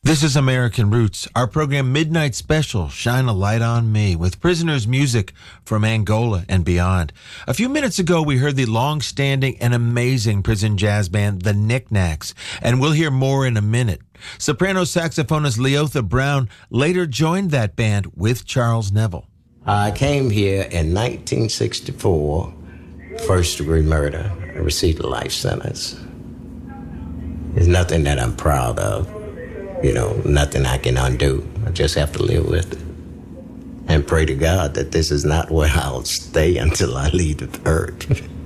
This is American Roots, our program Midnight Special, Shine a Light on Me, with prisoners' music from Angola and beyond. A few minutes ago, we heard the long-standing and amazing prison jazz band, the Knickknacks, and we'll hear more in a minute. Soprano saxophonist Leotha Brown later joined that band with Charles Neville. I came here in 1964, first-degree murder. I received a life sentence. It's nothing that I'm proud of. Nothing I can undo. I just have to live with it. And pray to God that this is not where I'll stay until I leave the earth.